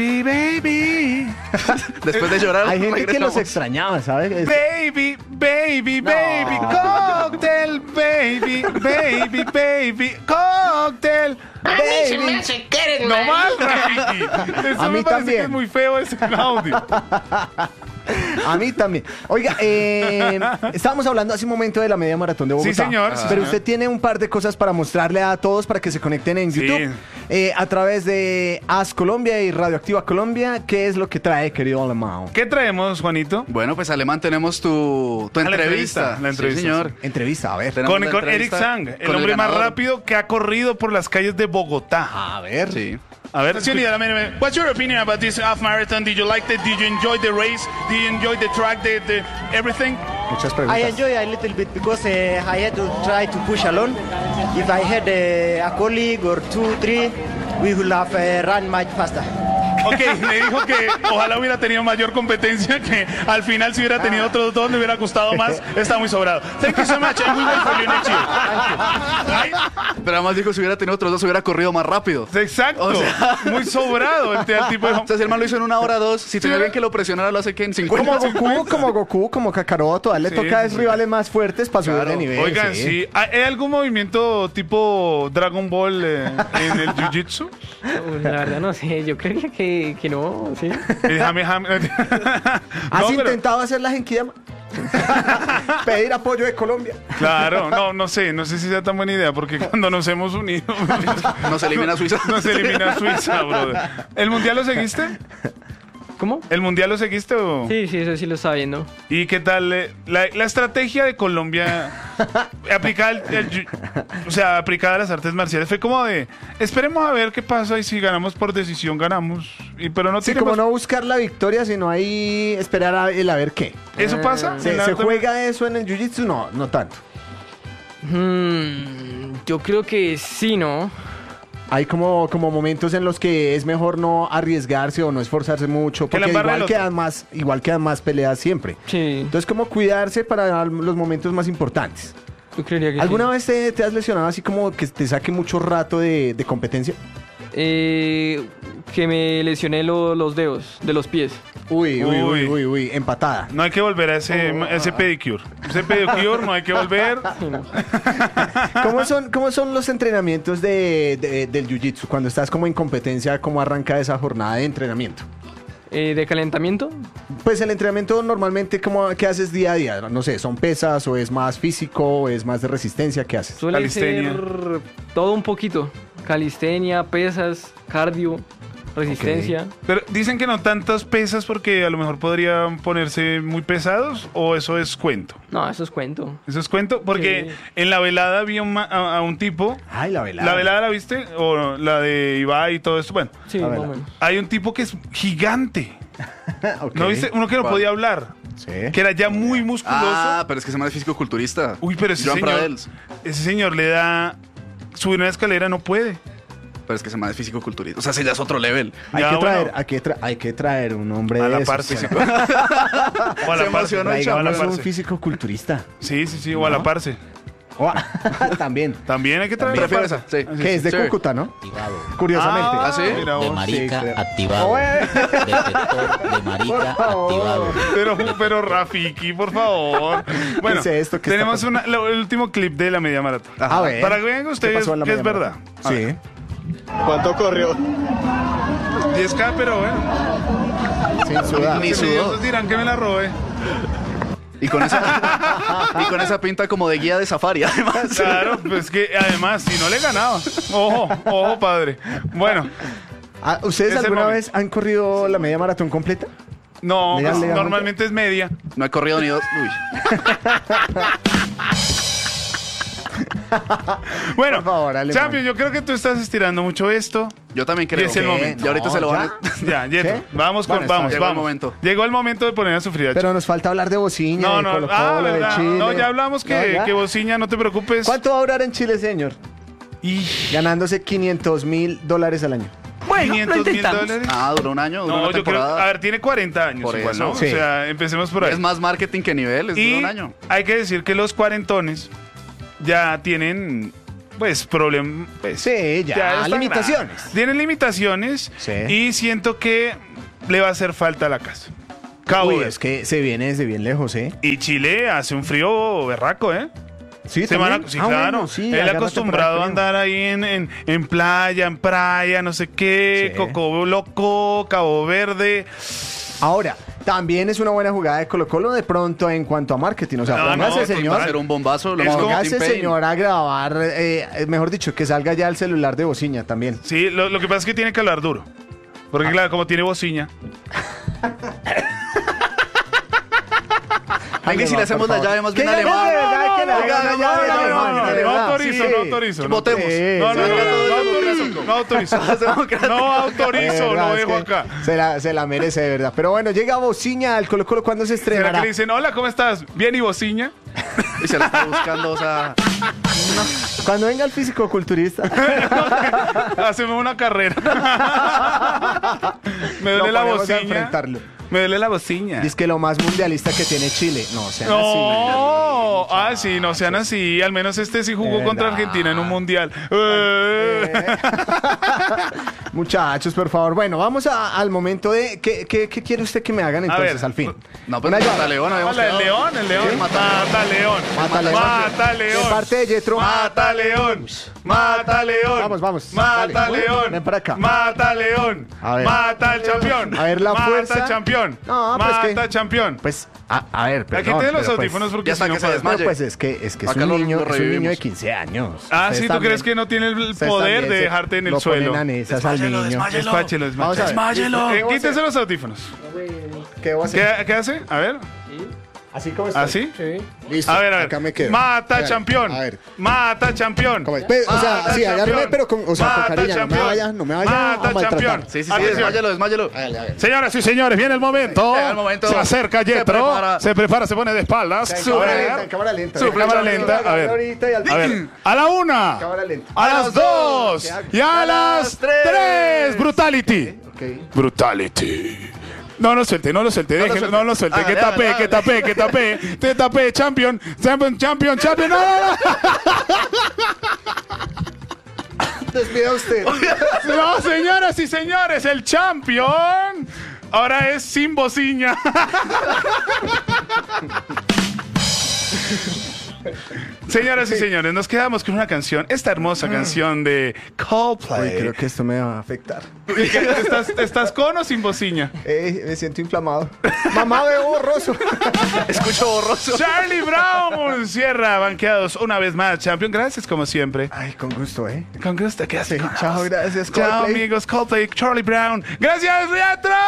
Baby. Después de llorar, Hay gente que regresamos. los extrañaba, ¿sabes? Baby, baby, baby, cóctel, baby, baby, baby, cóctel. A mí se me hace que eres No marica. más, Rafiki. Eso A me mí parece también. que es muy feo ese audio. A mí también. Oiga, estábamos hablando hace un momento de la media maratón de Bogotá. Sí, señor. Pero usted tiene un par de cosas para mostrarle a todos para que se conecten en Sí. YouTube. A través de AS Colombia y Radioactiva Colombia. ¿Qué es lo que trae, querido Alemão? ¿Qué traemos, Juanito? Bueno, pues Alemán, tenemos tu la entrevista. entrevista, la entrevista, Sí, señor. Entrevista, a ver. Tenemos Con la Eric entrevista Sang, el con hombre más ganador. rápido que ha corrido por las calles de Bogotá. A ver. Sí. A ver, what's your opinion about this half marathon? Did you like it? Did you enjoy the race? Did you enjoy the track, the everything? Muchas I preguntas. enjoy a little bit because I had to try to push alone. If I had a colleague or 2, 3, we would have run much faster. Ok, me dijo que ojalá hubiera tenido mayor competencia, que al final si hubiera tenido otros dos le hubiera costado más. Está muy sobrado. Thank you so much. I will wait for you next year. Right? Pero además dijo, si hubiera tenido otros dos, hubiera corrido más rápido. Exacto. O sea- muy sobrado. El tipo O sea, si el man lo hizo en 1 hora 2, si tenía bien que lo presionara, lo hace que en 50. Como Goku, como Kakaroto. A él le Sí, toca a sí. rivales más fuertes para subir Claro. de nivel. Oigan, sí. ¿Hay algún movimiento tipo Dragon Ball en el Jiu-Jitsu? La verdad no sé, yo creería que no, sí. ¿Has No, pero- intentado hacer la Genkidama? Pedir apoyo de Colombia. Claro, no sé si sea tan buena idea, porque cuando nos hemos unido, Nos elimina Suiza. nos elimina Suiza, brother. ¿El mundial lo seguiste? ¿Cómo? ¿El mundial lo seguiste o...? Sí, eso sí lo estaba viendo. ¿Y qué tal la estrategia de Colombia aplicada aplicada a las artes marciales? Fue como de, esperemos a ver qué pasa y si ganamos por decisión, ganamos. Pero no Sí, tiene como más- no buscar la victoria, sino ahí esperar a ver qué. ¿Eso pasa? ¿Se, ¿En se arte- juega eso en el Jiu-Jitsu? No tanto. Yo creo que sí, ¿no? Hay como momentos en los que es mejor no arriesgarse o no esforzarse mucho, Que la porque embarre el igual quedan más peleas siempre. Sí, Entonces, como cuidarse para los momentos más importantes. yo creería que ¿Alguna sí. vez te has lesionado así como que te saque mucho rato de competencia? Que me lesioné los dedos de los pies. Uy, empatada. No hay que volver a ese pedicure. Ese pedicure no hay que volver. ¿Cómo son los entrenamientos del Jiu-Jitsu? Cuando estás como en competencia, ¿cómo arranca esa jornada de entrenamiento? ¿De calentamiento? Pues el entrenamiento normalmente, ¿qué haces día a día? No sé, ¿son pesas o es más físico o es más de resistencia? ¿Qué haces? Suele Calistenia. ser todo un poquito. Calistenia, pesas, cardio, resistencia. Pero dicen que no tantas pesas porque a lo mejor podrían ponerse muy pesados, o eso es cuento. No, eso es cuento. Eso es cuento porque Sí. en la velada vi a un tipo. Ay, la velada. ¿La velada la viste? O la de Ibai y todo esto. Bueno, Sí, A más ver, o menos. hay un tipo que es gigante. Ok. ¿No viste? Uno que no ¿Cuál? podía hablar. Sí. Que era ya muy musculoso. Ah, pero es que se llama de físico-culturista. Uy, pero ese Joan señor, Pradels. ese señor le da... Subir una escalera no puede. Pero es que se llama de físico-culturista. O sea, ese ya es otro level. Hay, Ya, que traer, bueno. hay que traer un hombre A la de esos. par, sí. Sí. O a la Se parce. emocionó el O a la Traigamos un parce. físico culturista. Sí, o a la parce. También. También hay que traer a la Prefiero parce. esa, sí. Que es de Sí. Cúcuta, ¿no? Curiosamente. Ah, sí? mira De vos. marica sí, creo. activado. Oye. Detector de marica activado. Pero Rafiki, por favor. Bueno, ¿Qué es esto? ¿Qué tenemos está el último clip de la media maratón. A ver. Para que vean ¿Qué ustedes pasó en la que es media verdad. maratón? Sí. ¿Cuánto corrió? 10K, pero bueno. Sin sudar. Ni Los sudó. idiotas dirán que me la robé. Y con esa pinta como de guía de safari, además. Claro, pues que además, si no le ganaba. Ojo, padre. Bueno, Ah, ¿ustedes Es el alguna momento. vez han corrido la media maratón completa? no, pues, Legalmente. normalmente es media. No he corrido ni dos. Uy. Bueno, Por favor, Alemán. Champion, yo creo que tú estás estirando mucho esto. Yo también Y creo. es el momento. Y ahorita No, se lo van a... Ya, Yeto, ¿Qué? vamos, Bueno, está vamos, bien. Llegó el vamos. momento. Llegó el momento de poner a sufrir a Pero nos falta hablar de Bociña, No, de no, Colo-Colo, de verdad. Chile. No, ya hablamos No, ya. que Bociña, no te preocupes. ¿Cuánto va a durar en Chile, señor? Y Ganándose $500,000 al año. Bueno, lo 500 mil intentamos. dólares. Ah, duró un año, duró No, una yo creo, temporada. a ver, tiene 40 años Por igual, eso. ¿no? Sí. O sea, empecemos por ahí. Es más marketing que nivel, es Y duró un año. hay que decir que los cuarentones ya tienen pues problema. Pues, Sí, ya, está limitaciones. grave. Tienen limitaciones Sí. y siento que le va a hacer falta a la casa. Cabo Uy, Verde. es que se viene desde bien lejos, ¿eh? Y Chile hace un frío berraco, ¿eh? Sí, Semana, también. sí, Ah, claro. bueno, sí, Él agarra acostumbrado a temporada andar ahí en playa, no sé qué, Sí. Coco Loco, Cabo Verde. Ahora, también es una buena jugada de Colo-Colo de pronto en cuanto a marketing. O sea, No, póngase, no, señor. Va a ser un bombazo. Lo Es mismo como- que Póngase, Tim Payne. señor, a grabar. Mejor dicho, que salga ya el celular de bocina también. Sí, lo que pasa es que tiene que hablar duro. Porque claro, como tiene bociña. Venga, si le hacemos la llave más bien ¿Qué alemán. llave? ¿Verdad que le Oiga, hagan la no, llave no, alemana? no, De no, verdad. autorizo, Sí. no autorizo. Votemos. Sí, No, no, no, sí. no autorizo. No autorizo, De verdad, lo es dejo que acá. se la merece, de verdad. Pero bueno, llega Bociña al Colo-Colo. ¿Cuándo se ¿Será que estrenará? le dicen, hola, ¿cómo estás? Bien, y bociña. Y se la está buscando, o sea. Cuando venga el físico-culturista. Hacemos una carrera. Me duele Lo la ponemos a bociña. enfrentarlo. Me duele la bociña. Dice que lo más mundialista que tiene Chile. No, sean así. No, sí, no sean así. Al menos este sí jugó contra Argentina en un mundial. Muchachos, por favor. Bueno, vamos al momento de... ¿Qué quiere usted que me hagan entonces ver. al fin? No, pues Una mata llave. León, habíamos Hola, el quedado. león, el león. Sí, Mata león. Mata León. Mata león. De parte de Yetro. Mata león. Mata león. Vamos. Mata Vale. león. Ven para acá. Mata león. A ver. Mata al campeón. A ver, la Mata fuerza. al campeón. No, pero es que- Mata al campeón. Pues, a ver, Aquí perdón, tienen los pero pues- audífonos porque ya si está no que se puede- desmaya. Pero pues es que es Acá un lo niño, es un niño revivimos. de 15 años. Ah, Ustedes sí, ¿tú también- crees que no tiene el ustedes poder también de se- dejarte en el lo suelo? ponen a esas al niño. Despáchelo, Vamos a ver. despáchelo. ¿Qué voy a Quítese los audífonos. ¿Qué voy a hacer? ¿Qué hace? A ver. Así como está. ¿Así? Sí. Listo. A ver, Acá me quedo. Mata A ver, campeón. A ver. Mata campeón. ¿Cómo es? O sea, Mata sí, agárreme, campeón. pero con, o sea, con Mata cariño. campeón. No me vaya a Mata maltratar. campeón. Sí, Atención. desmáyalo. Señoras y señores, viene el momento. Llega el momento. Se acerca Se Yetro. prepara. Se prepara, se pone de espaldas. En A cámara ver. lenta, en cámara lenta. Su cámara lenta. A ver. Ahorita y al- A ver. A la una. Cámara lenta. A las dos. Y a las tres. Brutality. Ok. Brutality. No lo suelte, déjelo, no lo suelte. Que Hágale, hágale, te tapé, champion. No. Despida usted. No, señoras y señores, el champion ahora es sin bociña. Señoras y señores, nos quedamos con una canción, esta hermosa canción de Coldplay. Uy, creo que esto me va a afectar. ¿Estás con o sin bociña? Me siento inflamado. Mamá, veo borroso. Escucho borroso. Charlie Brown cierra banqueados una vez más, champion. Gracias como siempre. Ay, con gusto, ¿eh? Con gusto, ¿qué haces? Sí, chao, gracias, Chao Coldplay. amigos, Coldplay, Charlie Brown. Gracias, Riatra.